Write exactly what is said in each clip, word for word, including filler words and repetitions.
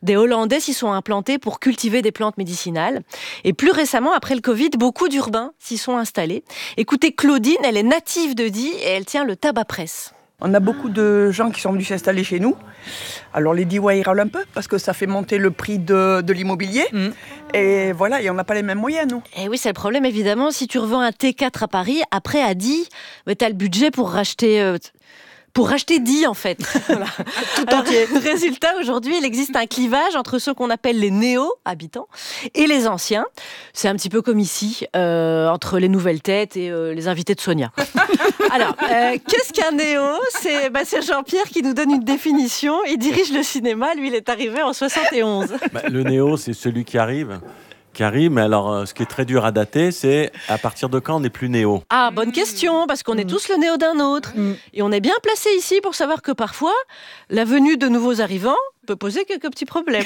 Des Hollandais s'y sont implantés pour cultiver des plantes médicinales. Et plus récemment, après le Covid, beaucoup d'urbains s'y sont installés. Écoutez, Claudine, elle est native de Die et elle tient le tabac presse. On a beaucoup de gens qui sont venus s'installer chez nous. Alors les Diois, ils râlent un peu parce que ça fait monter le prix de, de l'immobilier. Mmh. Et voilà, et on n'a pas les mêmes moyens, nous. Et oui, c'est le problème, évidemment. Si tu revends un T quatre à Paris, après à Die, tu as le budget pour racheter... Euh, Pour racheter Die, en fait. Voilà. Tout entier. Alors, résultat, aujourd'hui, il existe un clivage entre ceux qu'on appelle les néo-habitants et les anciens. C'est un petit peu comme ici, euh, entre les nouvelles têtes et euh, les invités de Sonia. Alors, euh, qu'est-ce qu'un néo ? c'est, bah, c'est Jean-Pierre qui nous donne une définition. Il dirige le cinéma. Lui, il est arrivé en soixante et onze. Bah, le néo, c'est celui qui arrive. Qui arrive, mais alors euh, ce qui est très dur à dater, c'est à partir de quand on n'est plus néo ? Ah, bonne question, parce qu'on est tous le néo d'un autre. Mmh. Et on est bien placé ici pour savoir que parfois, la venue de nouveaux arrivants peut poser quelques petits problèmes.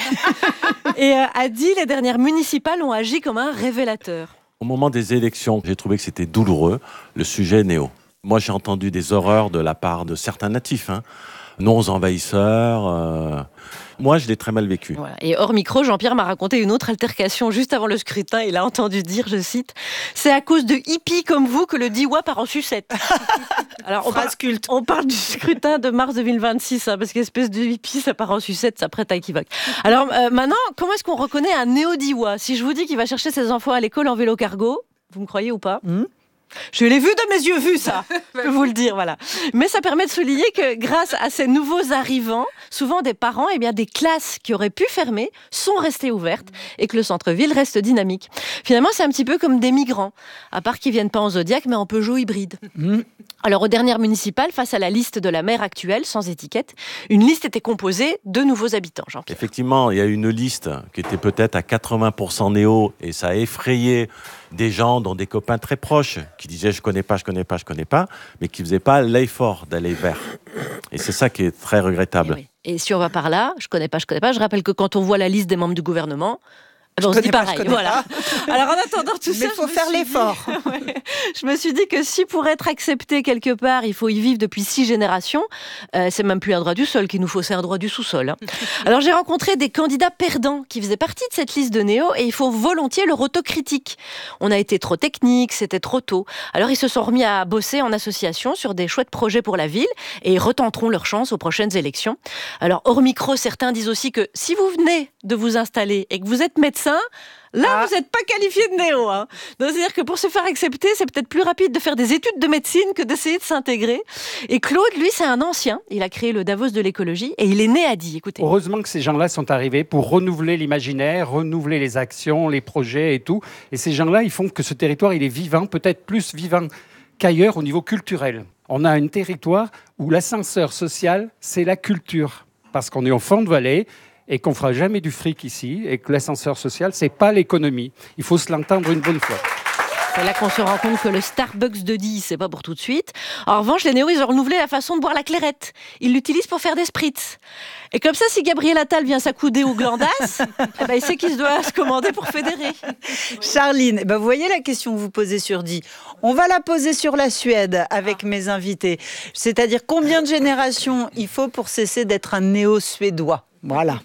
Et euh, à Die, les dernières municipales ont agi comme un révélateur. Au moment des élections, j'ai trouvé que c'était douloureux, le sujet néo. Moi, j'ai entendu des horreurs de la part de certains natifs, hein. Non aux envahisseurs... Euh... Moi, je l'ai très mal vécu. Voilà. Et hors micro, Jean-Pierre m'a raconté une autre altercation juste avant le scrutin. Il a entendu dire, je cite, « C'est à cause de hippies comme vous que le Diois part en sucette. » Alors, on parle, on parle du scrutin de mars deux mille vingt-six, hein, parce qu'espèce de hippie, ça part en sucette, ça prête à équivoque. Alors, euh, maintenant, comment est-ce qu'on reconnaît un néo-Diois ? Si je vous dis qu'il va chercher ses enfants à l'école en vélo cargo, vous me croyez ou pas ? mmh Je l'ai vu de mes yeux vus, ça, je peux vous le dire, voilà. Mais ça permet de souligner que grâce à ces nouveaux arrivants, souvent des parents, eh bien des classes qui auraient pu fermer sont restées ouvertes et que le centre-ville reste dynamique. Finalement, c'est un petit peu comme des migrants, à part qu'ils viennent pas en Zodiac, mais en Peugeot hybride. Mmh. Alors, aux dernières municipales, face à la liste de la maire actuelle, sans étiquette, une liste était composée de nouveaux habitants, Jean-Pierre. Effectivement, il y a une liste qui était peut-être à quatre-vingts pour cent néo, et ça a effrayé des gens, dont des copains très proches, qui disaient « je connais pas, je connais pas, je connais pas », mais qui faisaient pas l'effort d'aller vers. Et c'est ça qui est très regrettable. Et, oui. Et si on va par là, je connais pas, je connais pas, je rappelle que quand on voit la liste des membres du gouvernement, on se dit pareil, pas, voilà. Alors en attendant tout mais ça, il faut faire l'effort. Dit, ouais, je me suis dit que si pour être accepté quelque part, il faut y vivre depuis six générations, euh, c'est même plus un droit du sol qu'il nous faut, c'est un droit du sous-sol. Hein. Alors j'ai rencontré des candidats perdants qui faisaient partie de cette liste de néo et il faut volontiers leur autocritique. On a été trop technique, c'était trop tôt. Alors ils se sont remis à bosser en association sur des chouettes projets pour la ville et ils retenteront leur chance aux prochaines élections. Alors hors micro, certains disent aussi que si vous venez de vous installer et que vous êtes médecin, là, ah. vous n'êtes pas qualifié de néo. Hein. Donc, c'est-à-dire que pour se faire accepter, c'est peut-être plus rapide de faire des études de médecine que d'essayer de s'intégrer. Et Claude, lui, c'est un ancien. Il a créé le Davos de l'écologie et il est né à Die. Écoutez. Heureusement que ces gens-là sont arrivés pour renouveler l'imaginaire, renouveler les actions, les projets et tout. Et ces gens-là, ils font que ce territoire, il est vivant, peut-être plus vivant qu'ailleurs au niveau culturel. On a un territoire où l'ascenseur social, c'est la culture. Parce qu'on est au fond de vallée, et qu'on ne fera jamais du fric ici, et que l'ascenseur social, ce n'est pas l'économie. Il faut se l'entendre une bonne fois. C'est là qu'on se rend compte que le Starbucks de Die, c'est pas pour tout de suite. En revanche, les néo, ils ont renouvelé la façon de boire la clairette. Ils l'utilisent pour faire des spritz. Et comme ça, si Gabriel Attal vient s'accouder au Glandas, eh ben, il sait qu'il se doit se commander pour fédérer. Charline, ben vous voyez la question que vous posez sur Die. On va la poser sur la Suède avec ah. mes invités. C'est-à-dire combien de générations il faut pour cesser d'être un néo-suédois ? Voilà.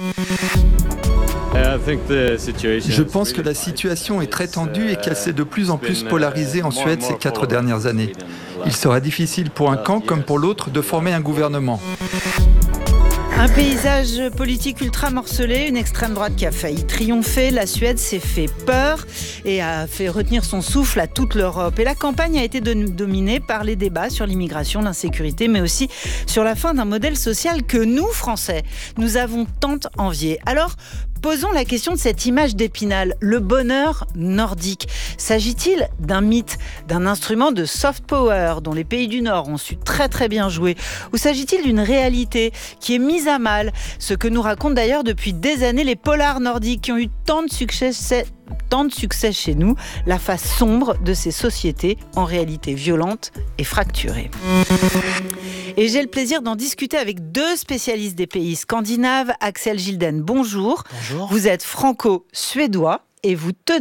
Je pense que la situation est très tendue et qu'elle s'est de plus en plus polarisée en Suède ces quatre dernières années. Il sera difficile pour un camp comme pour l'autre de former un gouvernement. Un paysage politique ultra morcelé, une extrême droite qui a failli triompher. La Suède s'est fait peur et a fait retenir son souffle à toute l'Europe. Et la campagne a été dominée par les débats sur l'immigration, l'insécurité, mais aussi sur la fin d'un modèle social que nous, Français, nous avons tant envié. Alors, posons la question de cette image d'Épinal, le bonheur nordique. S'agit-il d'un mythe, d'un instrument de soft power dont les pays du Nord ont su très très bien jouer ? Ou s'agit-il d'une réalité qui est mise à mal ? Ce que nous racontent d'ailleurs depuis des années les polars nordiques qui ont eu tant de succès, tant de succès chez nous, la face sombre de ces sociétés en réalité violentes et fracturées. Et j'ai le plaisir d'en discuter avec deux spécialistes des pays scandinaves. Axel Gilden, bonjour. Bonjour. Vous êtes franco-suédois et vous tenez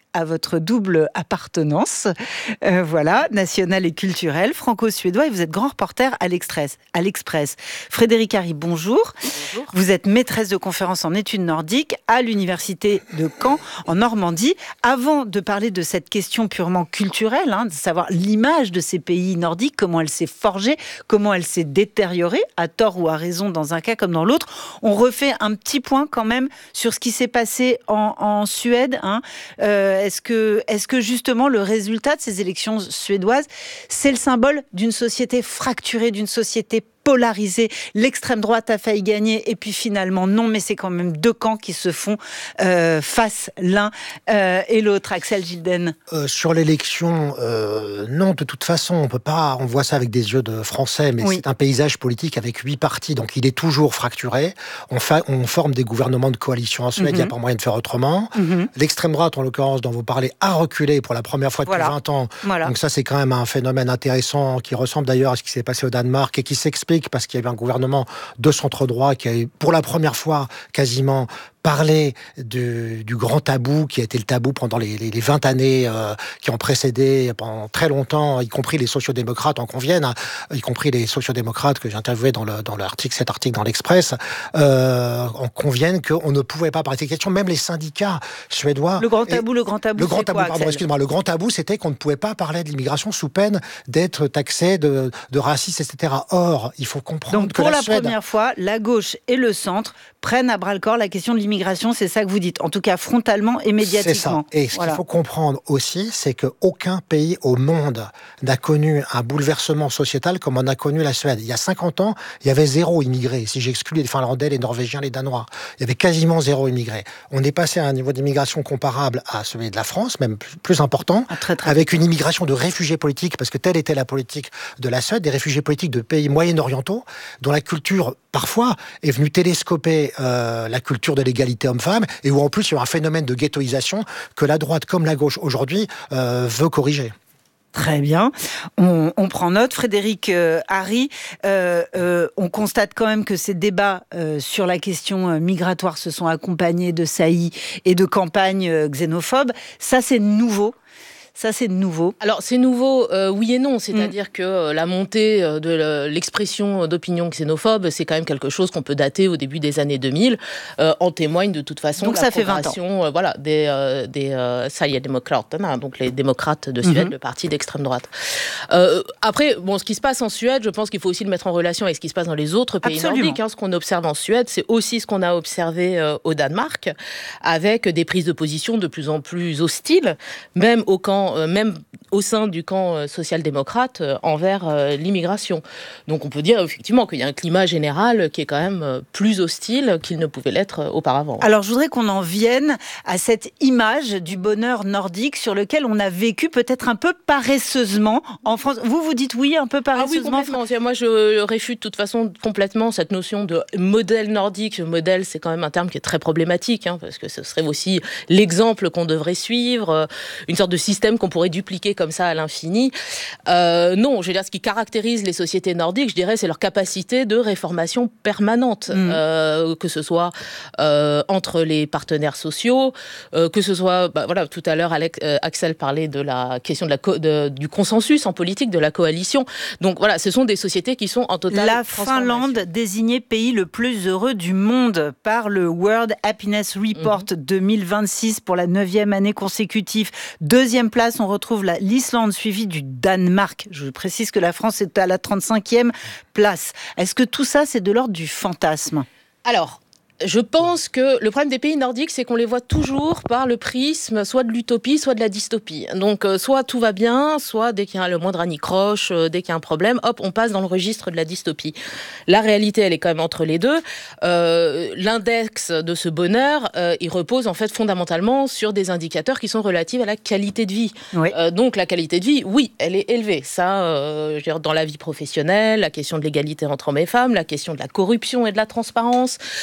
à votre double appartenance, euh, voilà, nationale et culturelle, franco-suédois, et vous êtes grand reporter à l'Express. À l'Express. Frédéric Harry, bonjour. Bonjour. Vous êtes maîtresse de conférences en études nordiques à l'université de Caen, en Normandie. Avant de parler de cette question purement culturelle, hein, de savoir l'image de ces pays nordiques, comment elle s'est forgée, comment elle s'est détériorée, à tort ou à raison dans un cas comme dans l'autre, on refait un petit point quand même sur ce qui s'est passé en, en Suède. Hein. Euh, est-ce que, est-ce que justement le résultat de ces élections suédoises, c'est le symbole d'une société fracturée, d'une société polarisée? L'extrême droite a failli gagner et puis finalement non, mais c'est quand même deux camps qui se font euh, face l'un euh, et l'autre. Axel Gilden. Euh, sur l'élection, euh, non, de toute façon, on peut pas. On voit ça avec des yeux de Français, mais oui. C'est un paysage politique avec huit partis, donc il est toujours fracturé. On, fa- on forme des gouvernements de coalition en Suède, il mm-hmm. n'y a pas moyen de faire autrement. Mm-hmm. L'extrême droite, en l'occurrence, dont vous parlez, a reculé pour la première fois depuis voilà. vingt ans. Voilà. Donc ça, c'est quand même un phénomène intéressant qui ressemble d'ailleurs à ce qui s'est passé au Danemark et qui s'explique parce qu'il y avait un gouvernement de centre-droit qui a eu, pour la première fois, quasiment parler du, du grand tabou qui a été le tabou pendant les, les, les vingt années euh, qui ont précédé pendant très longtemps, y compris les sociodémocrates en conviennent, hein, y compris les sociodémocrates que j'ai interviewés dans, le, dans l'article, cet article dans l'Express, euh, en conviennent qu'on ne pouvait pas parler de ces questions. Même les syndicats suédois... Le grand tabou, et, le grand tabou, le grand c'est tabou, quoi, pardon, excuse-moi, le grand tabou, c'était qu'on ne pouvait pas parler de l'immigration sous peine d'être taxé de, de racisme, et cetera. Or, il faut comprendre Donc, que pour la, la Suède... première fois, la gauche et le centre prennent à bras-le-corps la question de l'immigration, c'est ça que vous dites, en tout cas frontalement et médiatiquement. C'est ça. Et ce voilà. qu'il faut comprendre aussi, c'est qu'aucun pays au monde n'a connu un bouleversement sociétal comme on a connu la Suède. Il y a cinquante ans, il y avait zéro immigré. Si j'exclus les Finlandais, les Norvégiens, les Danois, il y avait quasiment zéro immigré. On est passé à un niveau d'immigration comparable à celui de la France, même plus important, ah, très, très avec une immigration de réfugiés politiques, parce que telle était la politique de la Suède, des réfugiés politiques de pays moyen-orientaux, dont la culture, parfois, est venue télescoper Euh, la culture de l'égalité homme-femme, et où en plus il y a un phénomène de ghettoisation que la droite comme la gauche aujourd'hui euh, veut corriger. Très bien, on, on prend note. Frédéric euh, Harry, euh, euh, on constate quand même que ces débats euh, sur la question euh, migratoire se sont accompagnés de saillies et de campagnes euh, xénophobes. Ça, c'est nouveau. Ça, c'est nouveau. Alors, c'est nouveau, euh, oui et non. C'est-à-dire mmh. que euh, la montée euh, de le, l'expression d'opinion xénophobe, c'est quand même quelque chose qu'on peut dater au début des années deux mille. Euh, en témoigne de toute façon donc, la ça fait vingt ans. Euh, voilà, des, euh, des euh, Sverigedemokraterna, donc les démocrates de Suède, mmh. le parti d'extrême droite. Euh, après, bon, ce qui se passe en Suède, je pense qu'il faut aussi le mettre en relation avec ce qui se passe dans les autres pays Absolument. nordiques. Hein. Ce qu'on observe en Suède, c'est aussi ce qu'on a observé euh, au Danemark, avec des prises de position de plus en plus hostiles, même au camp Euh, même au sein du camp euh, social-démocrate euh, envers euh, l'immigration. Donc on peut dire effectivement qu'il y a un climat général qui est quand même euh, plus hostile qu'il ne pouvait l'être euh, auparavant. Alors je voudrais qu'on en vienne à cette image du bonheur nordique sur lequel on a vécu peut-être un peu paresseusement en France. Vous, vous dites oui, un peu paresseusement. Ah oui, complètement. Moi, je réfute de toute façon complètement cette notion de modèle nordique. Modèle, c'est quand même un terme qui est très problématique, hein, parce que ce serait aussi l'exemple qu'on devrait suivre, une sorte de système qu'on pourrait dupliquer comme ça à l'infini. Euh, non, je veux dire, ce qui caractérise les sociétés nordiques, je dirais, c'est leur capacité de réformation permanente, mmh. euh, que ce soit euh, entre les partenaires sociaux, euh, que ce soit, bah, voilà, tout à l'heure, Alex, euh, Axel parlait de la question de la co- de, du consensus en politique, de la coalition. Donc voilà, ce sont des sociétés qui sont en totale La Finlande, désignée pays le plus heureux du monde par le World Happiness Report mmh. deux mille vingt-six pour la neuvième année consécutive. Deuxième place, on retrouve la, l'Islande suivie du Danemark. Je précise que la France est à la trente-cinquième place. Est-ce que tout ça, c'est de l'ordre du fantasme ? Alors, je pense que le problème des pays nordiques, c'est qu'on les voit toujours par le prisme soit de l'utopie, soit de la dystopie. Donc, euh, soit tout va bien, soit dès qu'il y a le moindre anicroche, euh, dès qu'il y a un problème, hop, on passe dans le registre de la dystopie. La réalité, elle est quand même entre les deux. Euh, l'index de ce bonheur, euh, il repose en fait fondamentalement sur des indicateurs qui sont relatifs à la qualité de vie. Oui. Euh, donc, la qualité de vie, oui, elle est élevée. Ça, euh, je veux dire, dans la vie professionnelle, la question de l'égalité entre hommes et femmes, la question de la corruption et de la transparence, euh,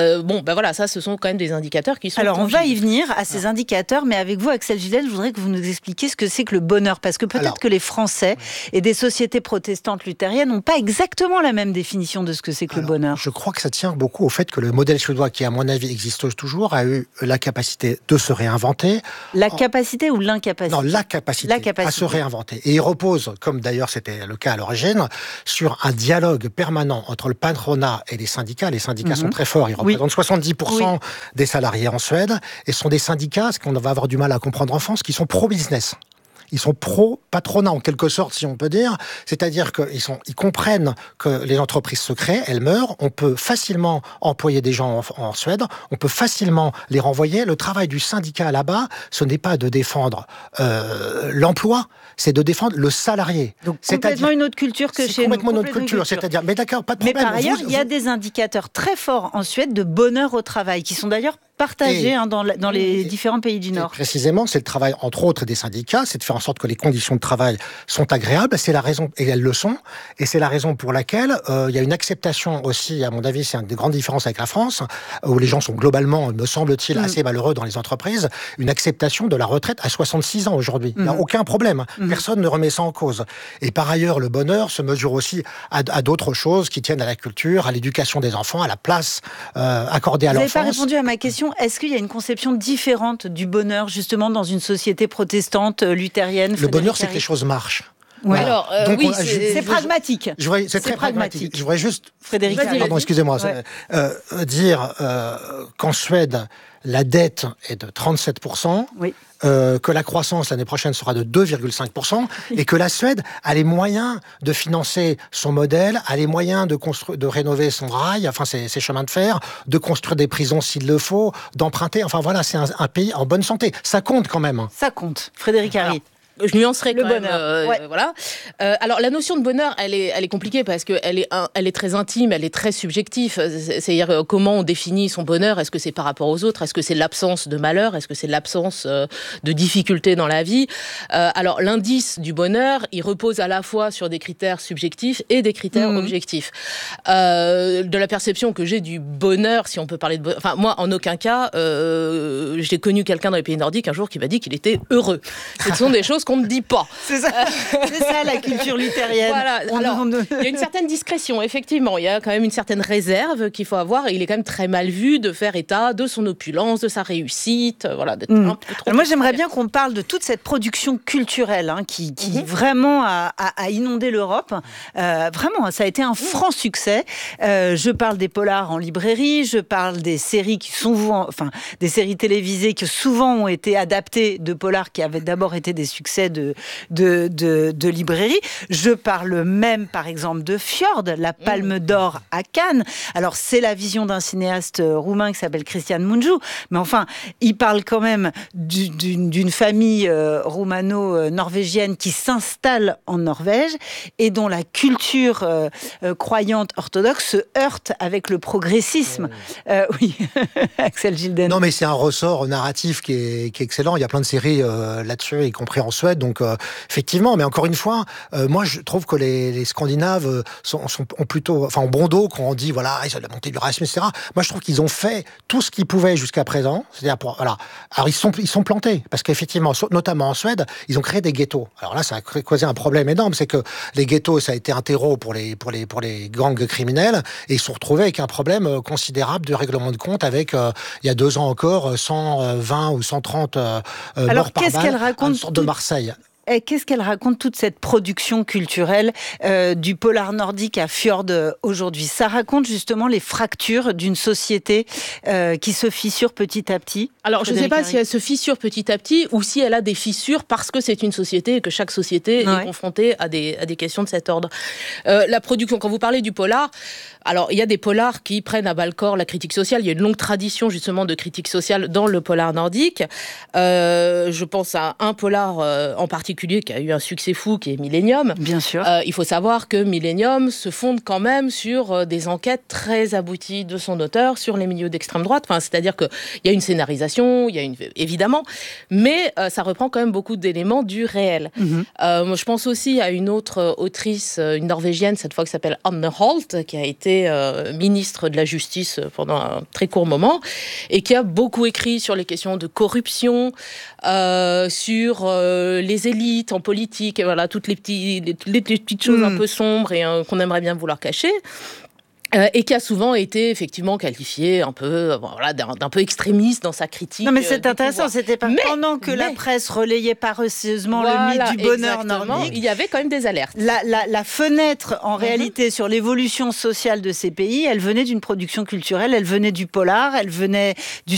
Euh, bon, ben voilà, ça, ce sont quand même des indicateurs qui sont... Alors, tangibles. on va y venir à ces indicateurs, mais avec vous, Axel Gillet, je voudrais que vous nous expliquiez ce que c'est que le bonheur, parce que peut-être Alors, que les Français et des sociétés protestantes luthériennes n'ont pas exactement la même définition de ce que c'est que Alors, le bonheur. Je crois que ça tient beaucoup au fait que le modèle suédois, qui à mon avis existe toujours, a eu la capacité de se réinventer. La en... capacité ou l'incapacité Non, la capacité, la capacité à se réinventer. Et il repose, comme d'ailleurs c'était le cas à l'origine, sur un dialogue permanent entre le patronat et les syndicats. Les syndicats mm-hmm. sont très forts, ils représentent oui. soixante-dix pour cent oui. des salariés en Suède, et sont des syndicats, ce qu'on va avoir du mal à comprendre en France, qui sont pro-business. Ils sont pro-patronat, en quelque sorte, si on peut dire. C'est-à-dire qu'ils sont, ils comprennent que les entreprises se créent, elles meurent. On peut facilement employer des gens en, en Suède. On peut facilement les renvoyer. Le travail du syndicat là-bas, ce n'est pas de défendre euh, l'emploi, c'est de défendre le salarié. Donc complètement une autre culture que chez nous. Complètement une autre culture. culture. C'est-à-dire, mais d'accord, pas de problème. Mais par ailleurs, vous, il y a vous... des indicateurs très forts en Suède de bonheur au travail, qui sont d'ailleurs partagés et, hein, dans, la, dans les et, différents pays du Nord. Précisément, c'est le travail, entre autres, des syndicats, c'est de faire en sorte que les conditions de travail sont agréables. C'est la raison, et elles le sont, et c'est la raison pour laquelle euh, il y a une acceptation aussi, à mon avis, c'est une des grandes différences avec la France, où les gens sont globalement, me semble-t-il, mmh. assez malheureux dans les entreprises, une acceptation de la retraite à soixante-six ans aujourd'hui. Il mmh. n'y a aucun problème. Mmh. Personne ne remet ça en cause. Et par ailleurs, le bonheur se mesure aussi à, à d'autres choses qui tiennent à la culture, à l'éducation des enfants, à la place euh, accordée à l'enfance. Vous n'avez pas répondu à ma question. Est-ce qu'il y a une conception différente du bonheur, justement, dans une société protestante, luthérienne? Le bonheur, c'est que les choses marchent. Ouais. Alors, euh, Donc, oui, on, c'est, je, c'est pragmatique. Je voudrais, c'est, c'est très pragmatique. pragmatique. Je voudrais juste, Frédéric, vas-y, pardon, excusez-moi, ouais. euh, dire euh, qu'en Suède, la dette est de trente-sept pour cent. Oui. Euh, que la croissance l'année prochaine sera de deux virgule cinq pour cent et que la Suède a les moyens de financer son modèle, a les moyens de, constru- de rénover son rail, enfin ses, ses chemins de fer, de construire des prisons s'il le faut, d'emprunter. Enfin voilà, c'est un, un pays en bonne santé. Ça compte quand même. Ça compte. Frédéric Harry. Je nuancerai le quand bonheur. Même, euh, ouais. Voilà. Euh, alors la notion de bonheur, elle est, elle est compliquée parce que elle est, un, elle est très intime, elle est très subjective. C'est-à-dire euh, comment on définit son bonheur. Est-ce que c'est par rapport aux autres? Est-ce que c'est l'absence de malheur? Est-ce que c'est l'absence euh, de difficultés dans la vie? euh, Alors l'indice du bonheur, il repose à la fois sur des critères subjectifs et des critères mmh. objectifs. Euh, de la perception que j'ai du bonheur, si on peut parler de bonheur. Enfin moi, en aucun cas, euh, j'ai connu quelqu'un dans les pays nordiques un jour qui m'a dit qu'il était heureux. Ce sont des choses qu'on ne dit pas. C'est ça, c'est ça la culture luthérienne. Voilà. Alors, on... il y a une certaine discrétion, effectivement. Il y a quand même une certaine réserve qu'il faut avoir. Et il est quand même très mal vu de faire état de son opulence, de sa réussite. Voilà, d'être mmh. un peu trop moi, j'aimerais bien qu'on parle de toute cette production culturelle hein, qui, qui mmh. vraiment a, a, a inondé l'Europe. Euh, vraiment, ça a été un franc succès. Euh, je parle des polars en librairie. Je parle des séries qui sont souvent, enfin, des séries télévisées qui souvent ont été adaptées de polars qui avaient d'abord été des succès de, de, de, de librairie. Je parle même, par exemple, de Fjord, la Palme d'Or à Cannes. Alors, c'est la vision d'un cinéaste roumain qui s'appelle Cristian Mungiu, mais enfin, il parle quand même du, d'une, d'une famille euh, roumano-norvégienne qui s'installe en Norvège et dont la culture euh, euh, croyante orthodoxe se heurte avec le progressisme. Euh, oui, Axel Gilden. Non, mais c'est un ressort narratif qui est, qui est excellent. Il y a plein de séries euh, là-dessus, y compris en Suède. Donc, euh, effectivement, mais encore une fois, euh, moi, je trouve que les, les Scandinaves sont, sont, ont plutôt, enfin, ont bon dos quand on dit, voilà, ils ont la montée du racisme, et cetera. Moi, je trouve qu'ils ont fait tout ce qu'ils pouvaient jusqu'à présent. C'est-à-dire, pour, voilà. Alors, ils sont, ils sont plantés. Parce qu'effectivement, notamment en Suède, ils ont créé des ghettos. Alors là, ça a causé un problème énorme. C'est que les ghettos, ça a été un terreau pour les, pour les, pour les gangs criminels. Et ils se sont retrouvés avec un problème considérable de règlement de compte avec, euh, il y a deux ans encore, cent vingt ou cent trente euh, Alors, morts par qu'est-ce balle, qu'elle raconte une sorte de Marseille. Et qu'est-ce qu'elle raconte, toute cette production culturelle euh, du polar nordique à Fjord euh, aujourd'hui? Ça raconte justement les fractures d'une société euh, qui se fissure petit à petit. Alors, je ne sais pas si elle se fissure petit à petit ou si elle a des fissures parce que c'est une société et que chaque société ouais. est confrontée à des, à des questions de cet ordre. Euh, la production, quand vous parlez du polar, alors il y a des polars qui prennent à bas-le-corps la critique sociale. Il y a une longue tradition justement de critique sociale dans le polar nordique. Euh, je pense à un polar euh, en particulier qui a eu un succès fou, qui est Millennium. Bien sûr. Euh, il faut savoir que Millennium se fonde quand même sur euh, des enquêtes très abouties de son auteur sur les milieux d'extrême droite. Enfin, c'est-à-dire qu'il y a une scénarisation, il y a une, évidemment, mais euh, ça reprend quand même beaucoup d'éléments du réel. Mm-hmm. Euh, moi, je pense aussi à une autre autrice, une norvégienne, cette fois qui s'appelle Anne Holt, qui a été été euh, ministre de la Justice pendant un très court moment, et qui a beaucoup écrit sur les questions de corruption, euh, sur euh, les élites en politique, et voilà, toutes les, petits, les, les petites choses mmh. un peu sombres et euh, qu'on aimerait bien vouloir cacher. Euh, et qui a souvent été effectivement qualifié un peu, bon, voilà, d'un, d'un peu extrémiste dans sa critique. Non mais c'est euh, intéressant, pouvoir. C'était pas mais, pendant que mais, la presse relayait paresseusement voilà, le mythe du bonheur nordique. Il y avait quand même des alertes. La, la, la fenêtre, en mm-hmm. réalité, sur l'évolution sociale de ces pays, elle venait d'une production culturelle, elle venait du polar, elle venait du